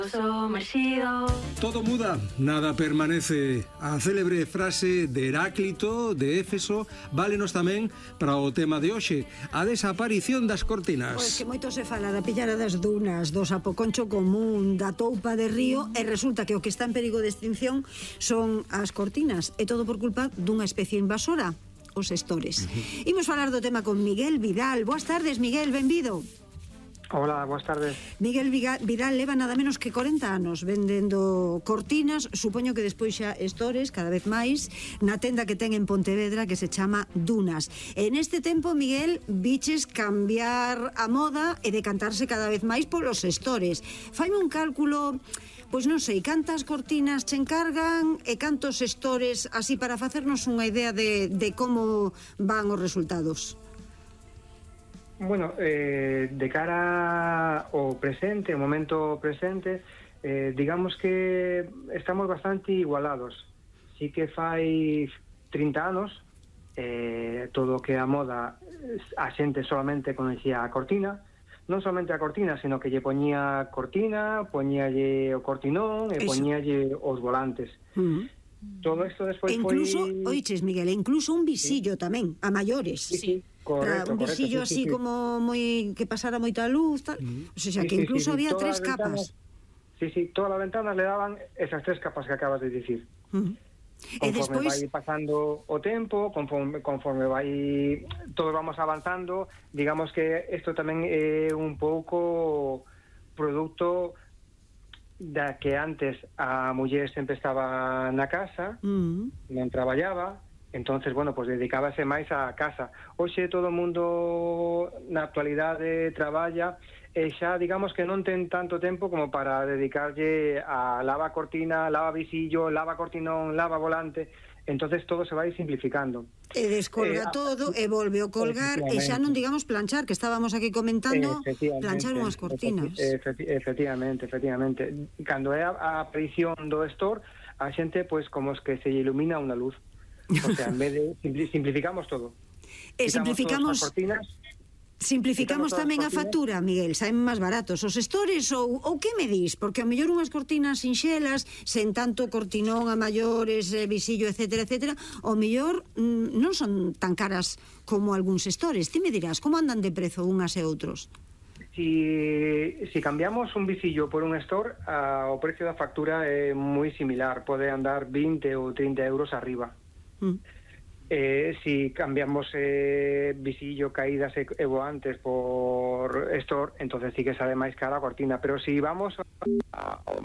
Somerxido. Todo muda, nada permanece. A célebre frase de Heráclito, de Éfeso, válenos tamén para o tema de hoxe, a desaparición das cortinas. Pois que moito se fala da pillada das dunas, do sapoconcho común, da toupa de río, e resulta que o que está en perigo de extinción son as cortinas, e todo por culpa dunha especie invasora, os estores. Imos falar do tema con Miguel Vidal. Boas tardes, Miguel, benvido. Hola, boas tardes. Miguel Vidal leva nada menos que 40 anos vendendo cortinas, supoño que despois xa estores, cada vez máis, na tenda que ten en Pontevedra que se chama Dunas. En este tempo, Miguel, viches cambiar a moda e decantarse cada vez máis polos estores. Faime un cálculo, pois non sei, cantas cortinas che encargan e cantos estores, así para facernos unha idea de como van os resultados. Bueno, de cara ao presente, o momento presente, digamos que estamos bastante igualados. Sí que fai 30 anos, todo o que a moda, a xente solamente conocía a cortina, non solamente a cortina, sino que lle poñía cortina, poñíalle o cortinón e poñíalle os volantes. Todo isto despois incluso, foi... oiches, Miguel, incluso un visillo tamén, a maiores. Sí. Correcto, un visillo así como moi que pasara moita luz, tal. O sea, que incluso había tres capas. Sí, todas as ventanas le daban esas tres capas que acabas de dicir. E Conforme despois vai pasando o tempo, conforme vai todos vamos avanzando, digamos que isto tamén é un pouco producto da que antes a muller sempre estaba na casa, non traballaba, entonces, bueno, pues dedicábase máis á casa. Hoxe todo o mundo na actualidade traballa e xa, digamos que non ten tanto tempo como para dedicarlle a lava cortina, lava visillo, lava cortinón, lava volante, entonces todo se vai simplificando. E descolga todo e volve o colgar e xa non digamos planchar, que estábamos aquí comentando, planchar unhas cortinas. Efectivamente. Cando é a aparición do store, a xente, pois, como es que se ilumina unha luz. O sea, en vez de simplificamos todo. E simplificamos tamén a factura, Miguel, saen máis baratos os estores ou que me dis? Porque a mellor unhas cortinas sinxelas, sen tanto cortinón a maiores, visillo, etcétera, o mellor non son tan caras como algúns estores. Ti me dirás, como andan de prezo unhas e outros? Si cambiamos un visillo por un store, o precio da factura é moi similar, pode andar 20 ou 30 euros arriba. Si cambiamos visillo, caídas e volantes por store, entonces sí que sale máis cara a cortina, pero si vamos ao